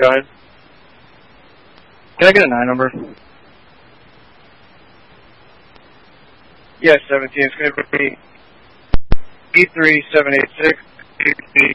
Go ahead. Can I get a 9 number? Yes, 17. It's going to be E3786.